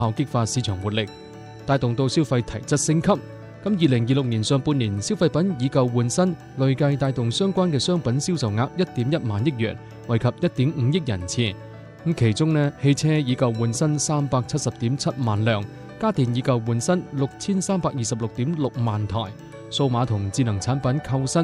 效激發市場活力，帶動到消費提質升級。咁2026年上半年消費品以舊換新，累計帶動相關嘅商品銷售額1.1萬億元，惠及1.5億人次。咁其中呢，汽車以舊換新370.7萬輛，家電以舊換新6326.6萬台，數碼同智能產品購新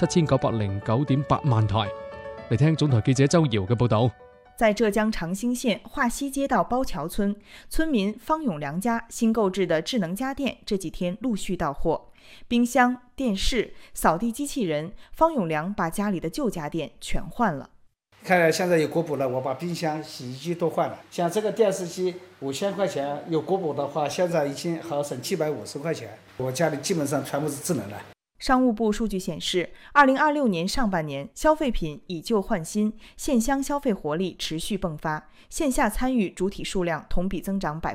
7909.8萬台。嚟聽總台記者周堯嘅報導。 在浙江長興縣華西街道包橋村，村民方永良家新購置的智能家電這幾天陸續到貨，冰箱、電視、掃地機器人，方永良把家裡的舊家電全換了。 看現在有國補了，我把冰箱、洗衣機都換了。像這個電視機5000塊錢，有國補的話，現在已經好省750塊錢。我家裡基本上全部是智能的。 商務部數據顯示，2026年上半年消費品以舊換新，線鄉消費活力持續迸發，線下參與主體數量同比增長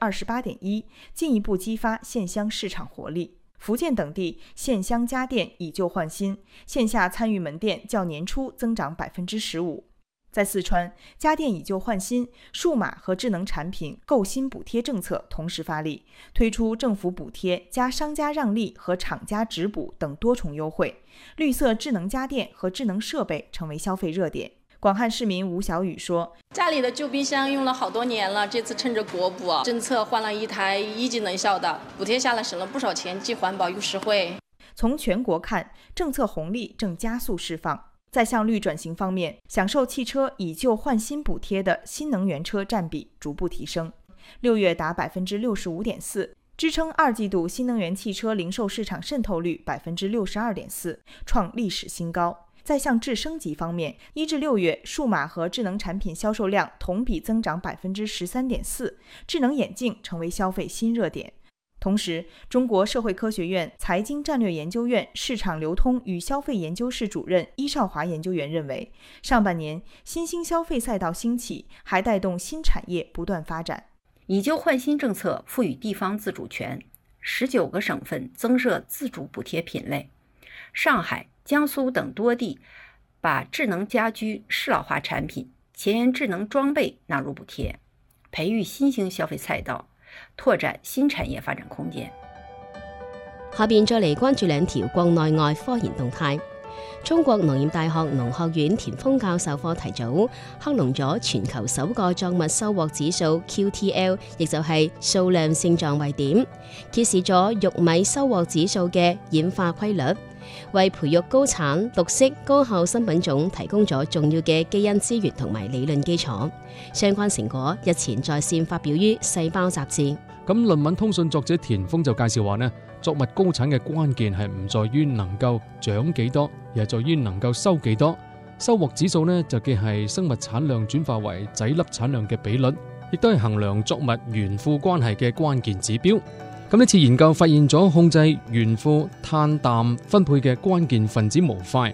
28.1%，進一步激發線鄉市場活力。福建等地線鄉家電以舊換新，線下參與門店較年初增長15%。在四川，家電以舊換新，數碼和智能產品購新補貼政策同時發力，推出政府補貼加商家讓利和廠家直補等多重優惠，綠色智能家電和智能設備成為消費熱點。廣漢市民吳小雨說： 家裡的舊冰箱用了好多年了，這次趁着國補政策換了一台一級能效的，補貼下來省了不少錢，既環保又實惠。 從全國看，政策紅利正加速釋放。在向綠轉型方面，享受汽車以舊換新補貼的新能源車佔比逐步提升，6月達65.4%，支撐二季度新能源汽車零售市場滲透率62.4%，創歷史新高。在向智升級方面，1至6月數碼和智能產品銷售量同比增長13.4%，智能眼鏡成為消費新熱點。同時，中國社會科學院財經戰略研究院市場流通與消費研究室主任伊少華研究員認為，上半年新興消費賽道興起，還帶動新產業不斷發展。 以舊換新政策賦予地方自主權，19個省份增設自主補貼品類，上海、江蘇等多地把智能家居、適老化產品、前沿智能裝備納入補貼，培育新興消費賽道，拓展新產業發展空間。 下邊再嚟關注兩條國內外科研動態。中國農業大學農學院田豐教授課題組克隆咗全球首個作物收穫指數 QTL， 亦就係數量性狀位點，揭示咗玉米收穫指數嘅演化規律，為培育高產、綠色、高效新品種提供咗重要嘅基因資源同埋理論基礎。相關成果日前在線發表於《細胞》雜誌。 咁論文通訊作者田豐就介紹話呢，作物高產嘅關鍵係唔在於能夠長幾多，而係在於能夠收幾多。收穫指數呢，就既係生物產量轉化為仔粒產量嘅比率，亦都係衡量作物園庫關係嘅關鍵指標。咁呢次研究發現咗控制園庫碳氮分配嘅關鍵分子模塊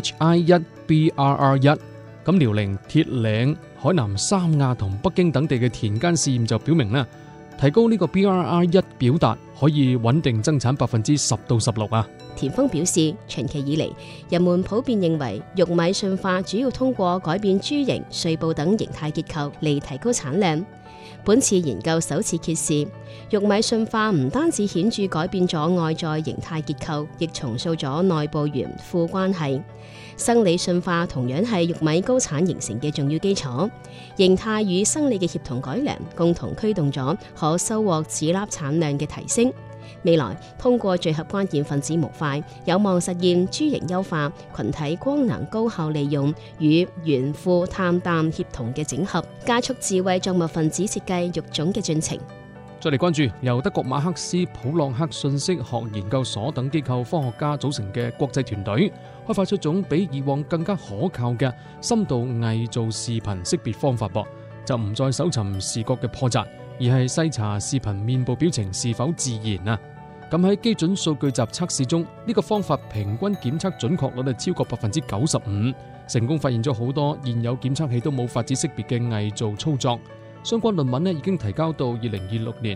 HI1BRR1。咁遼寧、鐵嶺、海南三亞同北京等地嘅田間試驗就表明啦，提高呢個 BRR1 表達可以穩定增產10%到16%啊。 田豐表示，長期以嚟，人們普遍認為玉米馴化主要通過改變株型、穗部等形態結構嚟提高產量。本次研究首次揭示，玉米馴化唔單止顯著改變咗外在形態結構，亦重塑咗內部園庫關係。生理馴化同樣係玉米高產形成嘅重要基礎，形態與生理嘅協同改良，共同驅動咗可收穫子粒產量嘅提升。未來通過聚合關鍵分子模塊，有望實現株型優化、群體光能高效利用與園庫碳氮協同嘅整合，加速智慧作物分子設計育種嘅進程。 再嚟關注由德國馬克斯普朗克信息學研究所等機構科學家組成嘅國際團隊，開發出種比以往更加可靠嘅深度偽造視頻識別方法噃，就唔再搜尋視覺嘅破綻，而係篩查視頻面部表情是否自然啊。咁喺基準數據集測試中，呢個方法平均檢測準確率超過95%，成功發現咗好多現有檢測器都冇法子識別嘅偽造操作。 相關論文已經提交到2026年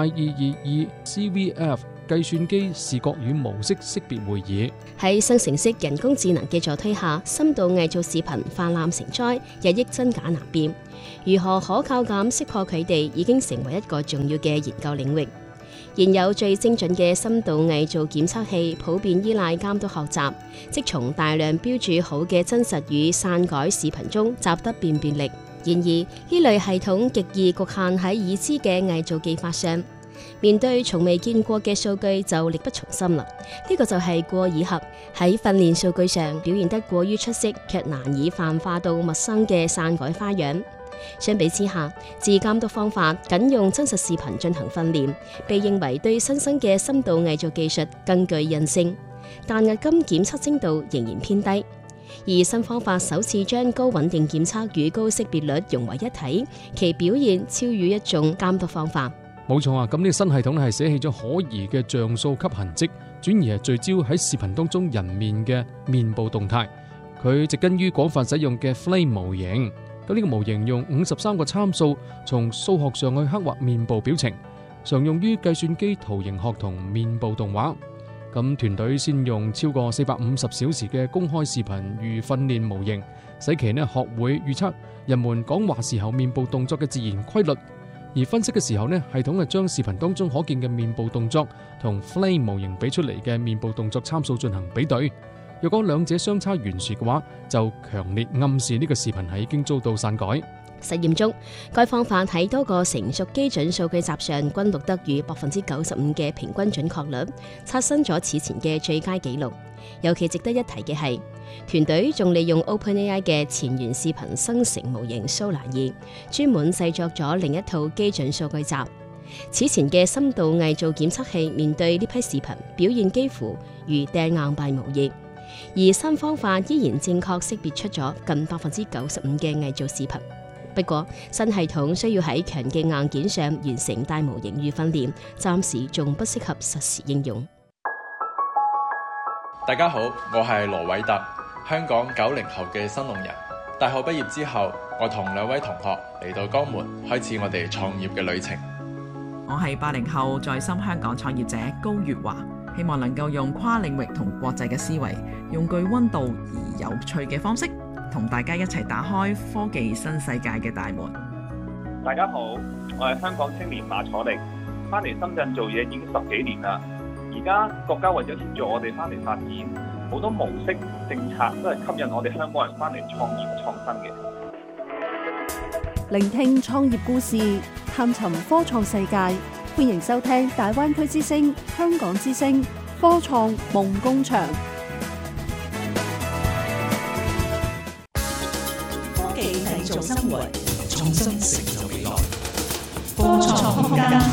IEEE CVF 計算機視覺與模式識別會議。 喺生成式人工智能嘅助推下，深度偽造視頻泛濫成災，日益真假難辨。如何可靠咁識破佢哋，已經成為一個重要嘅研究領域。現有最精準嘅深度偽造檢測器普遍依賴監督學習，即從大量標註好嘅真實與篡改視頻中習得辨別力。然而，呢類系統極易局限喺已知嘅偽造技法上，面對從未見過嘅數據就力不從心啦。呢個就係過爾合喺訓練數據上表現得過於出色，卻難以泛化到陌生嘅篡改花樣。相比之下，自監督方法僅用真實視頻進行訓練，被認為對新生嘅深度偽造技術更具韌性，但迄今檢測精度仍然偏低。而新方法首次將高穩定檢測與高識別率融為一體，其表現超於一眾監督方法。 冇錯啊！咁呢個新系統係捨棄咗可疑嘅像素級痕跡，轉而係聚焦喺視頻當中人面嘅面部動態。佢植根於廣泛使用嘅 Flame 模型。咁呢個模型用53個參數從數學上去刻畫面部表情，常用於計算機圖形學同面部動畫。咁團隊先用超過450小時嘅公開視頻預訓練模型，使其學會預測人們講話時候面部動作嘅自然規律。而分析嘅時候系統係將視頻當中可見嘅面部動作同 Flame 模型俾出嚟嘅面部動作參數進行比對。若果兩者相差懸殊嘅話，就強烈暗示呢個視頻係已經遭到篡改。 實驗中，該方法喺多個成熟基準數據集上均錄得與95%嘅平均準確率，刷新咗此前嘅最佳紀錄。尤其值得一提嘅係，團隊仲利用 OpenAI 嘅前沿視頻生成模型 Solar 2，專門製作咗另一套基準數據集。此前嘅深度偽造檢測器面對呢批視頻表現幾乎如掟硬幣無益，而新方法依然正確識別出咗近95%嘅偽造視頻。不過，新系統需要喺強嘅硬件上完成大模型預訓練，暫時仲不適合實時應用。 大家好，我係羅偉特，香港90後嘅新農人。大學畢業之後，我同2位同學嚟到江門，開始我哋創業嘅旅程。 我係80後在深香港創業者高月華，希望能夠用跨領域同國際嘅思維，用具溫度而有趣嘅方式，同大家一齊打開科技新世界嘅大門。 大家好，我係香港青年馬楚力，翻嚟深圳做嘢已經10幾年啦。而家國家為咗協助我哋翻嚟發展，好多模式政策都係吸引我哋香港人翻嚟創業創新嘅。 聆聽創業故事，探尋科創世界，歡迎收聽大灣區之聲、香港之聲科創夢工場。 科技製造生活，創新成就未來。科創空間。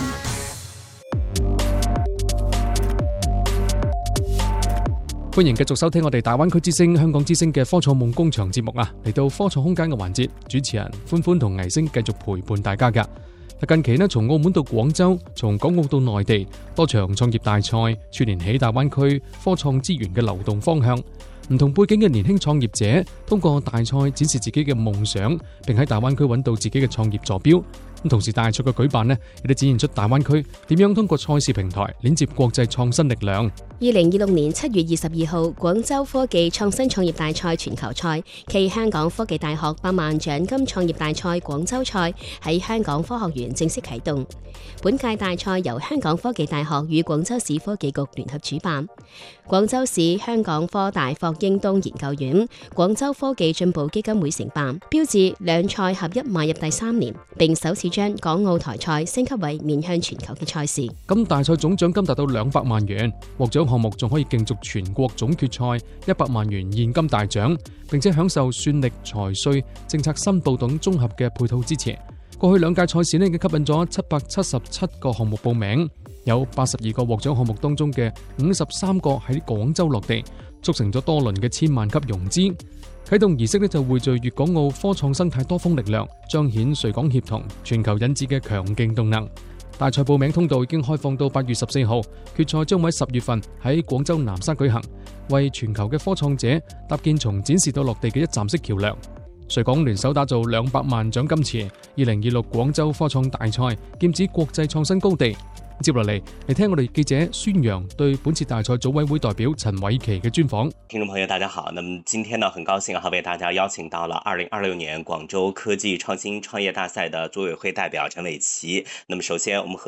歡迎繼續收聽我哋大灣區之聲、香港之聲嘅科創夢工場節目啊！嚟到科創空間嘅環節，主持人歡歡同倪星繼續陪伴大家噶。近期從澳門到廣州，從港澳到內地，多場創業大賽串聯起大灣區科創資源嘅流動方向。唔同背景嘅年輕創業者通過大賽展示自己嘅夢想，並喺大灣區揾到自己嘅創業坐標。同時大賽嘅舉辦亦都展現出大灣區點樣通過賽事平台連接國際創新力量。 2026年7月22號，廣州科技創新創業大賽全球賽暨香港科技大學100萬獎金創業大賽廣州賽喺香港科學園正式啟動。本屆大賽由香港科技大學與廣州市科技局聯合主辦，廣州市香港科大霍英東研究院、廣州科技進步基金會承辦，標誌兩賽合一邁入第3年，並首次將港澳台賽升級為面向全球嘅賽事。咁大賽總獎金達到200萬元，獲獎項目仲可以競逐全國總決賽100萬元現金大獎，並且享受算力、財稅、政策申報等綜合嘅配套支持。過去2屆賽事已經吸引咗777個項目報名，有82個獲獎項目當中嘅53個喺廣州落地，促成咗多輪嘅千萬級融資。啟動儀式就匯聚粵港澳科創生態多方力量，彰顯穗港協同全球引致嘅強勁動能。大賽報名通道已經開放到8月14號，決賽將會喺10月份喺廣州南沙舉行，為全球嘅科創者搭建從展示到落地嘅一站式橋梁。 穗港聯手打造200萬獎金池2026廣州科創大賽劍指國際創新高地。接落嚟聽我哋記者孫陽對本次大賽組委會代表陳偉琪嘅專訪。 聽眾朋友大家好，那麼今天呢很高興為大家邀請到了2026年廣州科技創新創業大賽的組委會代表陳偉琪。那麼首先我們和